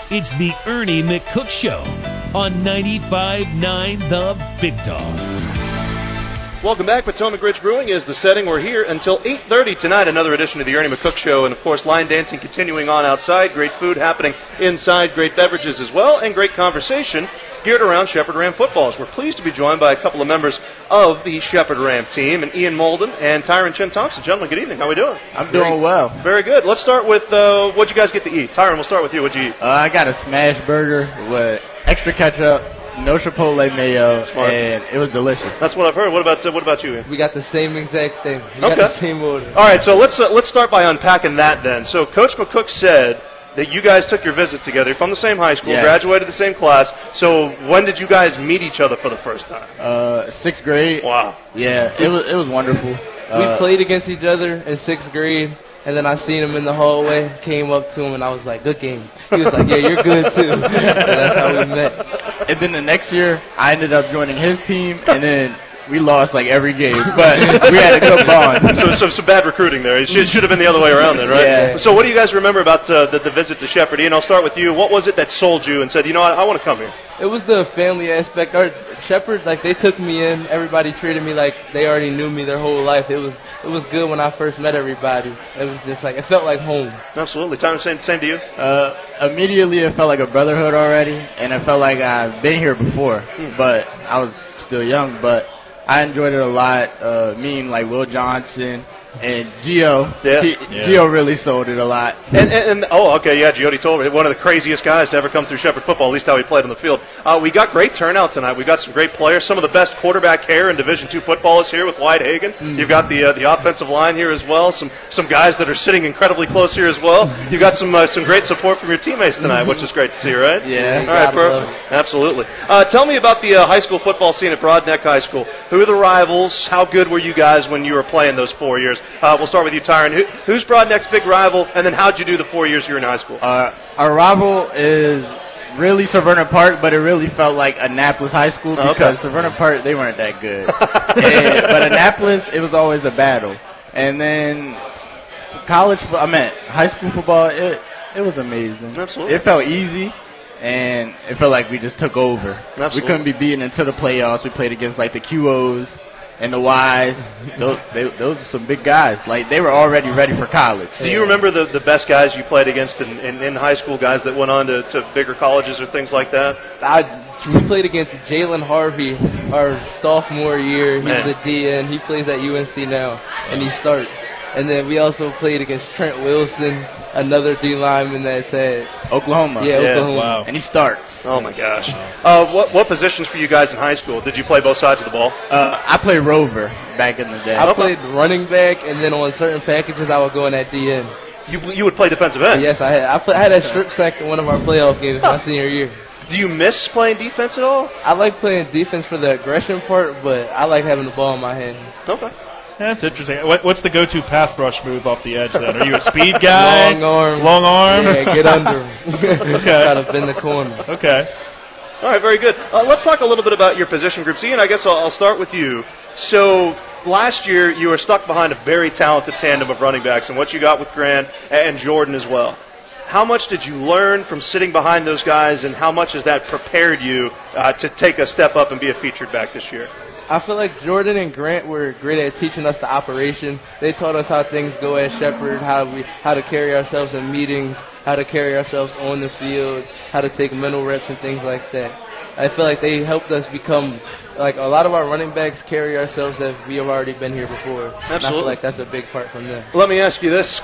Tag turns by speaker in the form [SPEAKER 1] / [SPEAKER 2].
[SPEAKER 1] It's the Ernie McCook Show on 95.9 The Big Dog.
[SPEAKER 2] Welcome back. Potomac Ridge Brewing is the setting. We're here until 8:30 tonight. Another edition of the Ernie McCook Show. And, of course, line dancing continuing on outside. Great food happening inside. Great beverages as well. And great conversation geared around Shepherd Ram footballs. We're pleased to be joined by a couple of members of the Shepherd Ram team, and Ian Molden and Tyron Chin Thompson. Gentlemen, good evening. How are we doing?
[SPEAKER 3] I'm doing well.
[SPEAKER 2] Very good. Let's start with what'd you guys get to eat? Tyron, we'll start with you. What'd you eat?
[SPEAKER 3] I got a smash burger with extra ketchup, no Chipotle mayo,
[SPEAKER 2] Smart.
[SPEAKER 3] and it was delicious.
[SPEAKER 2] That's what I've heard. What about you, Ian?
[SPEAKER 4] We got the same exact thing. We
[SPEAKER 2] Okay.
[SPEAKER 4] got the same order.
[SPEAKER 2] All right, so let's start by unpacking that then. So Coach McCook said that you guys took your visits together. You're from the same high school,
[SPEAKER 3] Yes.
[SPEAKER 2] graduated the same class. So when did you guys meet each other for the first time?
[SPEAKER 3] 6th grade.
[SPEAKER 2] Wow.
[SPEAKER 3] Yeah, it was wonderful.
[SPEAKER 4] We played against each other in 6th grade, and then I seen him in the hallway, came up to him, and I was like, good game. He was like, yeah, you're good too. And that's how we met.
[SPEAKER 3] And then the next year, I ended up joining his team, and then we lost like every game, but we had a good bond.
[SPEAKER 2] So some bad recruiting there. It should have been the other way around then, right?
[SPEAKER 3] Yeah.
[SPEAKER 2] So what do you guys remember about the visit to Shepherd? Ian, I'll start with you. What was it that sold you and said, you know what, I want to come here?
[SPEAKER 4] It was the family aspect. Our Shepherd, like, they took me in. Everybody treated me like they already knew me their whole life. It was good when I first met everybody. It was just like, it felt like home.
[SPEAKER 2] Absolutely. Tyron, same to you?
[SPEAKER 3] Immediately, it felt like a brotherhood already, and it felt like I've been here before, but I was still young, but I enjoyed it a lot. Meeting like Will Johnson and Gio.
[SPEAKER 2] Yeah.
[SPEAKER 3] Gio really sold it a lot.
[SPEAKER 2] And oh, okay, yeah, Giodi told me, one of the craziest guys to ever come through Shepherd football, at least how he played on the field. We got great turnout tonight. We got some great players, some of the best quarterback hair in Division II football is here with Wyatt Hagan. You've got the offensive line here as well, some guys that are sitting incredibly close here as well. You got some great support from your teammates tonight, which is great to see, right?
[SPEAKER 3] Yeah.
[SPEAKER 2] All right, perfect. Absolutely. Tell me about the high school football scene at Broadneck High School. Who are the rivals? How good were you guys when you were playing those 4 years? We'll start with you, Tyron. Who's Broadneck's big rival, and then how'd you do the 4 years you were in high school?
[SPEAKER 3] Our rival is really Severna Park, but it really felt like Annapolis High School because Severna Park, they weren't that good. But Annapolis, it was always a battle. And then high school football, it was amazing.
[SPEAKER 2] Absolutely.
[SPEAKER 3] It felt easy, and it felt like we just took over.
[SPEAKER 2] Absolutely.
[SPEAKER 3] We couldn't be beaten until the playoffs. We played against like the QOs and the Ys. Those were some big guys. Like, they were already ready for college.
[SPEAKER 2] Do you remember the best guys you played against in high school, guys that went on to bigger colleges or things like that?
[SPEAKER 4] We played against Jalen Harvey our sophomore year. He
[SPEAKER 2] Man.
[SPEAKER 4] was a DN. He plays at UNC now, and he starts. And then we also played against Trent Wilson, another D lineman that's at
[SPEAKER 3] Oklahoma.
[SPEAKER 4] Yeah, Oklahoma.
[SPEAKER 2] Wow.
[SPEAKER 3] And he starts.
[SPEAKER 2] Oh, my gosh. What positions for you guys in high school? Did you play both sides of the ball?
[SPEAKER 3] I played rover back in the day.
[SPEAKER 4] I played running back, and then on certain packages, I would go in at DN.
[SPEAKER 2] You would play defensive end?
[SPEAKER 4] Yes, I had that strip sack in one of our playoff games my senior year.
[SPEAKER 2] Do you miss playing defense at all?
[SPEAKER 4] I like playing defense for the aggression part, but I like having the ball in my hand.
[SPEAKER 2] Okay.
[SPEAKER 5] That's interesting. What's the go-to pass rush move off the edge then? Are you a speed guy?
[SPEAKER 4] Long arm.
[SPEAKER 5] Long arm?
[SPEAKER 4] Yeah, get under him.
[SPEAKER 5] Okay.
[SPEAKER 4] Try to bend the corner.
[SPEAKER 5] Okay.
[SPEAKER 2] All right, very good. Let's talk a little bit about your position groups. Ian, I guess I'll start with you. So last year you were stuck behind a very talented tandem of running backs, and what you got with Grant and Jordan as well. How much did you learn from sitting behind those guys, and how much has that prepared you to take a step up and be a featured back this year?
[SPEAKER 4] I feel like Jordan and Grant were great at teaching us the operation. They taught us how things go at Shepherd, how to carry ourselves in meetings, how to carry ourselves on the field, how to take mental reps and things like that. I feel like they helped us become, like, a lot of our running backs carry ourselves as we have already been here before. And I feel
[SPEAKER 2] Absolutely.
[SPEAKER 4] like that's a big part from them.
[SPEAKER 2] Let me ask you this.